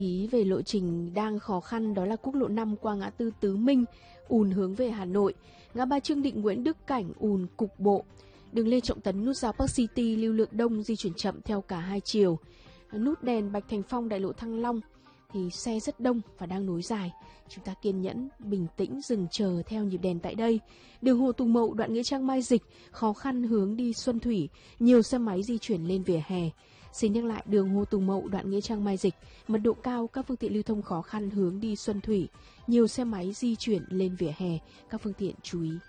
Ý về lộ trình đang khó khăn đó là quốc lộ 5 qua ngã tư Tứ Minh, ùn hướng về Hà Nội, ngã ba Trương Định Nguyễn Đức Cảnh ùn cục bộ, đường Lê Trọng Tấn nút giao Park City lưu lượng đông di chuyển chậm theo cả hai chiều, nút đèn Bạch Thành Phong đại lộ Thăng Long thì xe rất đông và đang nối dài. Chúng ta kiên nhẫn, bình tĩnh dừng chờ theo nhịp đèn tại đây. Đường Hồ Tùng Mậu đoạn Nghĩa Trang Mai Dịch khó khăn hướng đi Xuân Thủy, nhiều xe máy di chuyển lên vỉa hè. Xin nhắc lại, đường Hồ Tùng Mậu đoạn Nghĩa Trang Mai Dịch, mật độ cao, các phương tiện lưu thông khó khăn hướng đi Xuân Thủy, nhiều xe máy di chuyển lên vỉa hè, các phương tiện chú ý.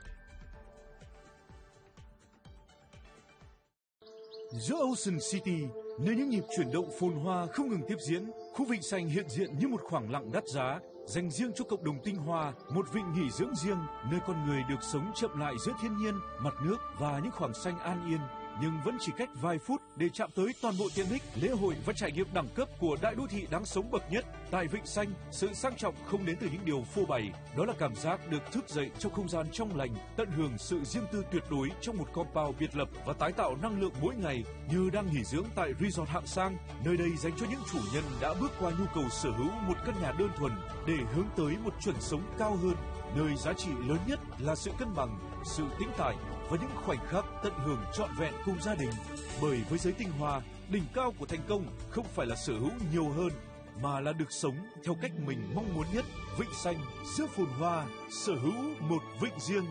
Giữa Ocean City, nơi những nhịp chuyển động phồn hoa không ngừng tiếp diễn, khu vịnh xanh hiện diện như một khoảng lặng đắt giá, dành riêng cho cộng đồng tinh hoa, một vịnh nghỉ dưỡng riêng, nơi con người được sống chậm lại giữa thiên nhiên, mặt nước và những khoảng xanh an yên. Nhưng vẫn chỉ cách vài phút để chạm tới toàn bộ tiện ích, lễ hội và trải nghiệm đẳng cấp của đại đô thị đáng sống bậc nhất. Tại Vịnh Xanh, sự sang trọng không đến từ những điều phô bày, đó là cảm giác được thức dậy trong không gian trong lành, tận hưởng sự riêng tư tuyệt đối trong một compound biệt lập và tái tạo năng lượng mỗi ngày như đang nghỉ dưỡng tại resort hạng sang. Nơi đây dành cho những chủ nhân đã bước qua nhu cầu sở hữu một căn nhà đơn thuần để hướng tới một chuẩn sống cao hơn. Nơi giá trị lớn nhất là sự cân bằng, sự tĩnh tại và những khoảnh khắc tận hưởng trọn vẹn cùng gia đình. Bởi với giới tinh hoa, đỉnh cao của thành công không phải là sở hữu nhiều hơn, mà là được sống theo cách mình mong muốn nhất. Vịnh Xanh, giữa phồn hoa, sở hữu một vịnh riêng.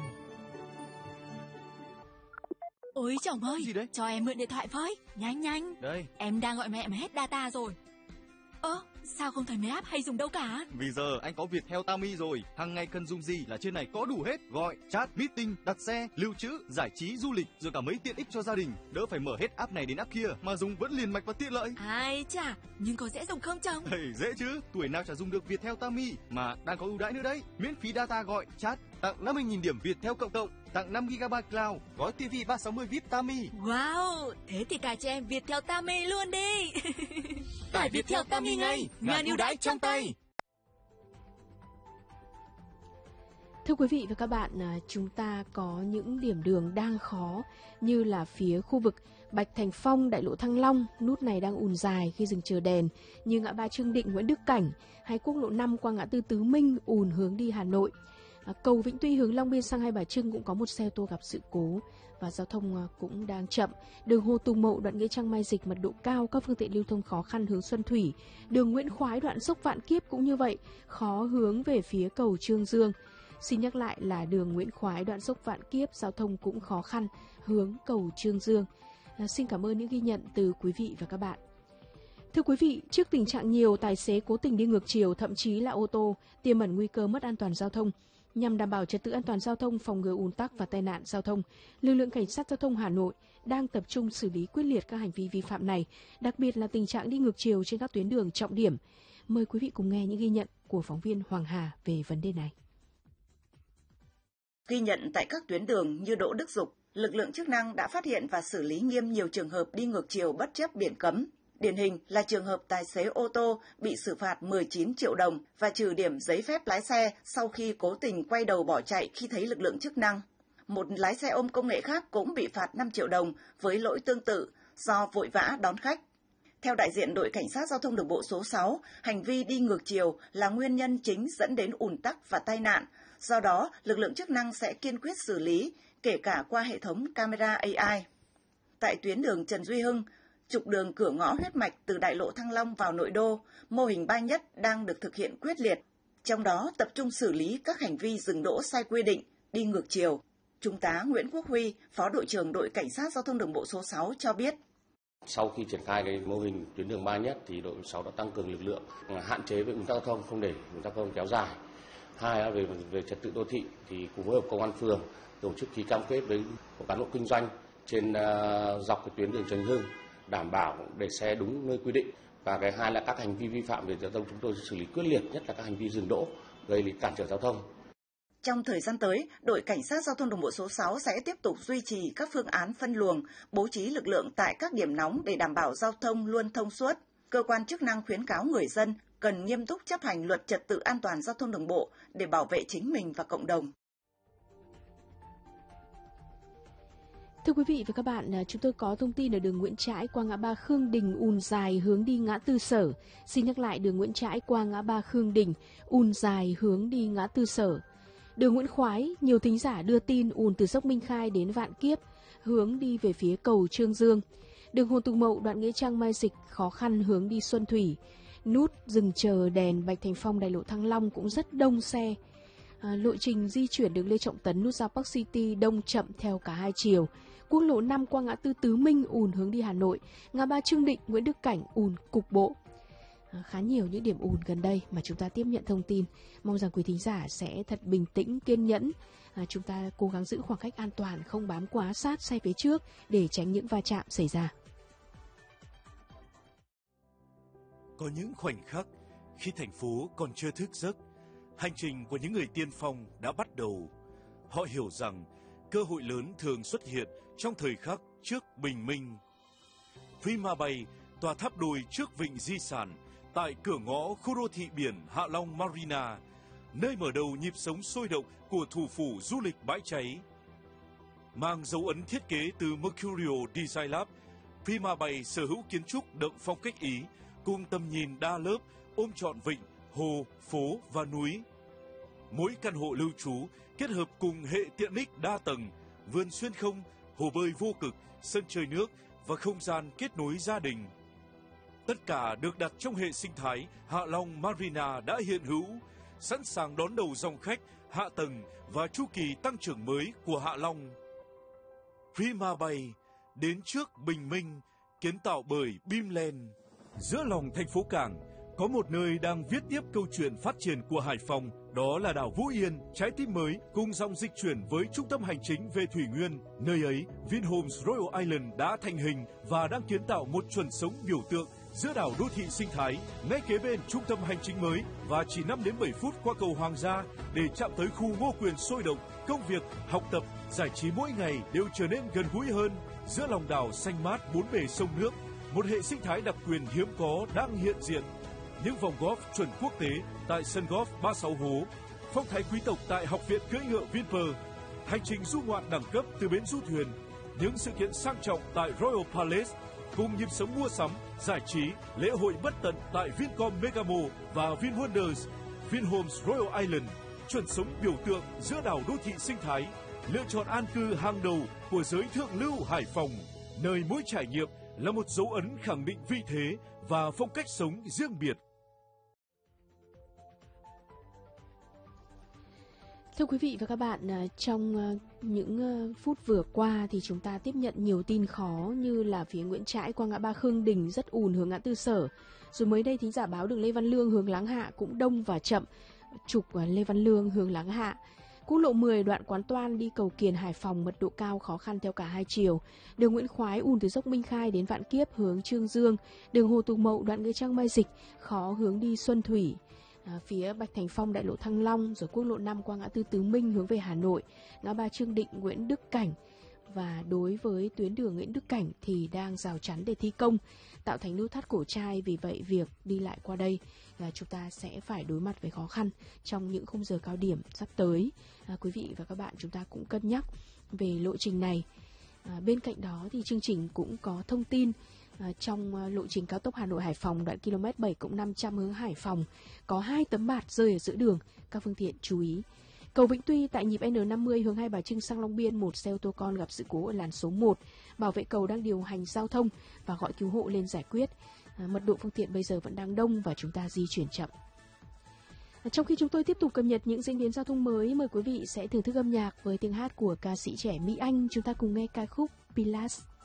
Ôi chồng ơi, Gì đấy? cho em mượn điện thoại với, nhanh. Đây. Em đang gọi mẹ mà hết data rồi. Sao không thấy mấy app hay dùng đâu cả? Vì giờ anh có Viettel Tami rồi, hàng ngày cần dùng gì là trên này có đủ hết, gọi, chat, meeting, đặt xe, lưu trữ, giải trí, du lịch, rồi cả mấy tiện ích cho gia đình. Đỡ phải mở hết app này đến app kia mà dùng vẫn liền mạch và tiện lợi. Ai chà, nhưng có dễ dùng không chồng? Dễ chứ, tuổi nào chả dùng được Viettel Tami mà đang có ưu đãi nữa đấy. Miễn phí data gọi, chat, tặng 50.000 điểm Viettel cộng, tặng 5 GB cloud, gói TV 360 VIP Tami. Wow, thế thì cài cho em Viettel Tami luôn đi. Tải Viettel Tami ngay, ngàn ưu đãi trong tay. Thưa quý vị và các bạn, chúng ta có những điểm đường đang khó như là phía khu vực Bạch Thành Phong, đại lộ Thăng Long, nút này đang ùn dài khi dừng chờ đèn, như ngã ba Trương Định Nguyễn Đức Cảnh hay quốc lộ 5 qua ngã tư Tứ Minh ùn hướng đi Hà Nội. Cầu Vĩnh Tuy hướng Long Biên sang Hai Bà Trưng cũng có một xe ô tô gặp sự cố và giao thông cũng đang chậm. Đường Hồ Tùng Mậu đoạn Nghĩa Trang Mai Dịch mật độ cao, các phương tiện lưu thông khó khăn hướng Xuân Thủy. Đường Nguyễn Khoái đoạn Sốc Vạn Kiếp cũng như vậy, khó hướng về phía cầu Trương Dương. Xin nhắc lại là đường Nguyễn Khoái đoạn Sốc Vạn Kiếp giao thông cũng khó khăn hướng cầu Trương Dương. Xin cảm ơn những ghi nhận từ quý vị và các bạn. Thưa quý vị, trước tình trạng nhiều tài xế cố tình đi ngược chiều, thậm chí là ô tô, tiềm ẩn nguy cơ mất an toàn giao thông, nhằm đảm bảo trật tự an toàn giao thông, phòng ngừa ùn tắc và tai nạn giao thông, lực lượng cảnh sát giao thông Hà Nội đang tập trung xử lý quyết liệt các hành vi vi phạm này, đặc biệt là tình trạng đi ngược chiều trên các tuyến đường trọng điểm. Mời quý vị cùng nghe những ghi nhận của phóng viên Hoàng Hà về vấn đề này. Ghi nhận tại các tuyến đường như Đỗ Đức Dục, lực lượng chức năng đã phát hiện và xử lý nghiêm nhiều trường hợp đi ngược chiều bất chấp biển cấm. Điển hình là trường hợp tài xế ô tô bị xử phạt 19 triệu đồng và trừ điểm giấy phép lái xe sau khi cố tình quay đầu bỏ chạy khi thấy lực lượng chức năng. Một lái xe ôm công nghệ khác cũng bị phạt 5 triệu đồng với lỗi tương tự do vội vã đón khách. Theo đại diện đội Cảnh sát Giao thông Đường bộ số 6, hành vi đi ngược chiều là nguyên nhân chính dẫn đến ùn tắc và tai nạn. Do đó, lực lượng chức năng sẽ kiên quyết xử lý, kể cả qua hệ thống camera AI. Tại tuyến đường Trần Duy Hưng, trục đường cửa ngõ huyết mạch từ đại lộ Thăng Long vào nội đô, mô hình 3 nhất đang được thực hiện quyết liệt. Trong đó tập trung xử lý các hành vi dừng đỗ sai quy định, đi ngược chiều. Trung tá Nguyễn Quốc Huy, Phó đội trưởng đội Cảnh sát Giao thông Đường bộ số 6 cho biết. Sau khi triển khai cái mô hình tuyến đường 3 nhất thì đội 6 đã tăng cường lực lượng, hạn chế về ùn tắc giao thông, không để ùn tắc giao thông kéo dài. Hai là về trật tự đô thị thì cùng phối hợp công an phường tổ chức ký cam kết với cán bộ kinh doanh trên dọc cái tuyến đường Trần Hưng, đảm bảo để xe đúng nơi quy định. Và cái hai là các hành vi vi phạm về giao thông chúng tôi xử lý quyết liệt, nhất là các hành vi dừng đỗ gây cản trở giao thông. Trong thời gian tới, đội Cảnh sát Giao thông Đường bộ số 6 sẽ tiếp tục duy trì các phương án phân luồng, bố trí lực lượng tại các điểm nóng để đảm bảo giao thông luôn thông suốt. Cơ quan chức năng khuyến cáo người dân cần nghiêm túc chấp hành luật trật tự an toàn giao thông đường bộ để bảo vệ chính mình và cộng đồng. Thưa quý vị và các bạn, chúng tôi có thông tin ở đường Nguyễn Trãi qua ngã ba Khương Đình ùn dài hướng đi ngã tư Sở. Xin nhắc lại, đường Nguyễn Trãi qua ngã ba Khương Đình ùn dài hướng đi ngã tư Sở. Đường Nguyễn Khoái, nhiều thính giả đưa tin ùn từ dốc Minh Khai đến Vạn Kiếp, hướng đi về phía cầu Trương Dương. Đường Hồ Tùng Mậu đoạn Nghĩa Trang Mai Dịch khó khăn hướng đi Xuân Thủy. Nút dừng chờ đèn Bạch Thành Phong đại lộ Thăng Long cũng rất đông xe. Lộ trình di chuyển đường Lê Trọng Tấn nút giao Park City đông chậm theo cả hai chiều. Quốc lộ 5 qua ngã tư Tứ Minh ùn hướng đi Hà Nội, ngã ba Trương Định, Nguyễn Đức Cảnh ùn cục bộ. Khá nhiều những điểm ùn gần đây mà chúng ta tiếp nhận thông tin. Mong rằng quý thính giả sẽ thật bình tĩnh, kiên nhẫn. Chúng ta cố gắng giữ khoảng cách an toàn, không bám quá sát xe phía trước để tránh những va chạm xảy ra. Có những khoảnh khắc khi thành phố còn chưa thức giấc, hành trình của những người tiên phong đã bắt đầu. Họ hiểu rằng cơ hội lớn thường xuất hiện trong thời khắc trước bình minh. Prima Bay, tòa tháp đôi trước vịnh di sản, tại cửa ngõ khu đô thị biển Hạ Long Marina, nơi mở đầu nhịp sống sôi động của thủ phủ du lịch bãi cháy. Mang dấu ấn thiết kế từ Mercurio Design Lab, Prima Bay sở hữu kiến trúc đậm phong cách Ý, cùng tầm nhìn đa lớp ôm trọn vịnh, hồ, phố và núi. Mỗi căn hộ lưu trú kết hợp cùng hệ tiện ích đa tầng, vườn xuyên không, hồ bơi vô cực, sân chơi nước và không gian kết nối gia đình. Tất cả được đặt trong hệ sinh thái Hạ Long Marina đã hiện hữu, sẵn sàng đón đầu dòng khách, hạ tầng và chu kỳ tăng trưởng mới của Hạ Long. Prima Bay, đến trước bình minh, kiến tạo bởi Bimland. Giữa lòng thành phố cảng, có một nơi đang viết tiếp câu chuyện phát triển của Hải Phòng, đó là đảo Vũ Yên, trái tim mới cùng dòng dịch chuyển với trung tâm hành chính về thủy nguyên. Nơi ấy, Vinhomes Royal Island đã thành hình và đang kiến tạo một chuẩn sống biểu tượng giữa đảo đô thị sinh thái, ngay kế bên trung tâm hành chính mới và chỉ 5 đến 7 phút qua cầu Hoàng gia để chạm tới khu Ngô Quyền sôi động. Công việc, học tập, giải trí mỗi ngày đều trở nên gần gũi hơn. Giữa lòng đảo xanh mát bốn bề sông nước, một hệ sinh thái đặc quyền hiếm có đang hiện diện. Những vòng golf chuẩn quốc tế tại sân golf 36 hố, phong thái quý tộc tại học viện cưỡi ngựa Vinpearl, hành trình du ngoạn đẳng cấp từ bến du thuyền, những sự kiện sang trọng tại Royal Palace, cùng nhịp sống mua sắm, giải trí, lễ hội bất tận tại Vincom Megamo và VinWonders. Vinhomes Royal Island, chuẩn sống biểu tượng giữa đảo đô thị sinh thái, lựa chọn an cư hàng đầu của giới thượng lưu Hải Phòng, nơi mỗi trải nghiệm là một dấu ấn khẳng định vị thế và phong cách sống riêng biệt. Thưa quý vị và các bạn, trong những phút vừa qua thì chúng ta tiếp nhận nhiều tin khó như là phía Nguyễn Trãi qua ngã ba Khương Đình rất ùn hướng ngã tư Sở. Rồi mới đây thính giả báo đường Lê Văn Lương hướng Láng Hạ cũng đông và chậm, trục Lê Văn Lương hướng Láng Hạ. Quốc lộ 10 đoạn Quán Toan đi cầu Kiền Hải Phòng mật độ cao khó khăn theo cả hai chiều. Đường Nguyễn Khoái ùn từ dốc Minh Khai đến Vạn Kiếp hướng Trương Dương. Đường Hồ Tùng Mậu đoạn Nghĩa Trang Mai Dịch khó hướng đi Xuân Thủy. Phía Bạch Thành Phong đại lộ Thăng Long, rồi quốc lộ 5 qua ngã tư Tứ Minh hướng về Hà Nội, ngã ba Trương Định, Nguyễn Đức Cảnh. Và đối với tuyến đường Nguyễn Đức Cảnh thì đang rào chắn để thi công, tạo thành nút thắt cổ trai. Vì vậy việc đi lại qua đây là chúng ta sẽ phải đối mặt với khó khăn trong những khung giờ cao điểm sắp tới. Quý vị và các bạn chúng ta cũng cân nhắc về lộ trình này. Bên cạnh đó thì chương trình cũng có thông tin trong lộ trình cao tốc Hà Nội Hải Phòng đoạn km 7+500 hướng Hải Phòng có 2 tấm bạt rơi ở giữa đường, các phương tiện chú ý. Cầu Vĩnh Tuy tại nhịp N50 hướng Hai Bà Trưng sang Long Biên, một xe ô tô con gặp sự cố ở làn số 1. Bảo vệ cầu đang điều hành giao thông và gọi cứu hộ lên giải quyết. Mật độ phương tiện bây giờ vẫn đang đông và chúng ta di chuyển chậm. Trong khi chúng tôi tiếp tục cập nhật những diễn biến giao thông mới, mời quý vị sẽ thưởng thức âm nhạc với tiếng hát của ca sĩ trẻ Mỹ Anh. Chúng ta cùng nghe ca khúc Pilas.